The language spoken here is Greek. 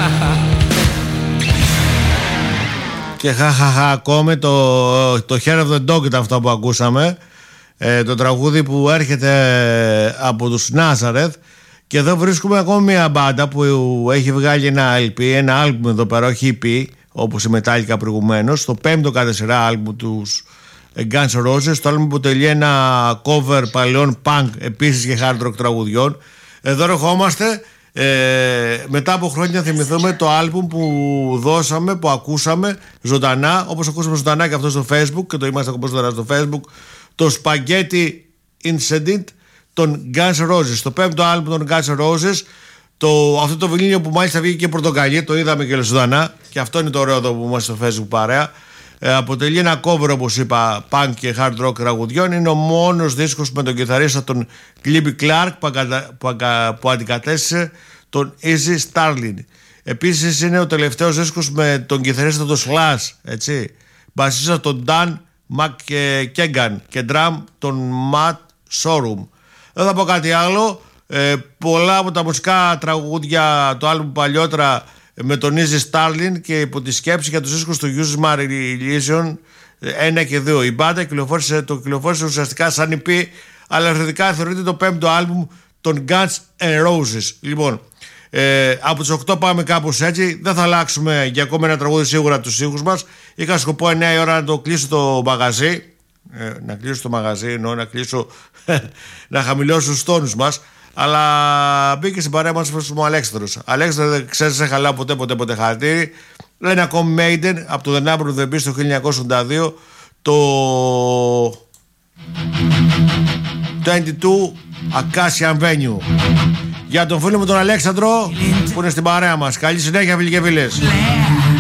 Και χαχαχα ακόμη το Hair of the Dog ήταν αυτό που ακούσαμε, το τραγούδι που έρχεται από τους Nazareth. Και εδώ βρίσκουμε ακόμη μια μπάντα που έχει βγάλει ένα LP, ένα άλμπουμ εδώ πέρα, όχι EP όπως η Metallica προηγουμένως, το 5ο κατά σειρά άλμπουμ τους Guns N' Roses. Το άλμπουμ αποτελεί ένα cover παλαιών punk επίσης και hard rock τραγουδιών. Εδώ ερχόμαστε μετά από χρόνια, θυμηθούμε το άλμπουμ που δώσαμε, που ακούσαμε ζωντανά, όπως ακούσαμε ζωντανά και αυτό στο Facebook, και το είμαστε όπως ζωντανά στο Facebook, το Spaghetti Incident των Guns N' Roses, το 5ο άλμπουμ των Guns N' Roses. Αυτό το βινίλιο που μάλιστα βγήκε και πορτοκαλί, το είδαμε και ζωντανά, και αυτό είναι το ωραίο εδώ που είμαστε στο Facebook παρέα. Αποτελεί ένα cover, όπως είπα, punk και hard rock τραγουδιών. Είναι ο μόνος δίσκος με τον κιθαρίστα τον Clibby Clark που αντικατέστησε τον Izzy Stradlin. Επίσης είναι ο τελευταίος δίσκος με τον κιθαρίστα τον Slash, έτσι, μπασίστα τον Dan McKagan και drum τον Matt Sorum. Δεν θα πω κάτι άλλο. Πολλά από τα μουσικά τραγούδια, το άλμπουμ παλιότερα με τον Izzy Stradlin και υπό τη σκέψη για τους δίσκους του Use My Religion 1 και 2. Η μπάντα κυκλοφόρησε ουσιαστικά σαν EP, αλλά θεωρητικά θεωρείται το 5ο άλμπουμ των Guns N' Roses. Λοιπόν, από τους 8 πάμε κάπως έτσι. Δεν θα αλλάξουμε για ακόμα ένα τραγούδι σίγουρα τους ήχους μας. Είχα σκοπό 9 η ώρα να το κλείσω το μαγαζί. Να κλείσω το μαγαζί, εννοώ να χαμηλώσω τους τόνους μας. Αλλά μπήκε στην παρέα μας ο Αλέξανδρος. Αλέξανδρο, δεν ξέρεις, δεν χαλάω ποτέ χαρακτήρι. Λένε ακόμη Maiden από το The Number of the Beast το 1982, το 22 Acacia Avenue. Για τον φίλο μου τον Αλέξανδρο που είναι στην παρέα μας. Καλή συνέχεια, φίλοι και φίλες.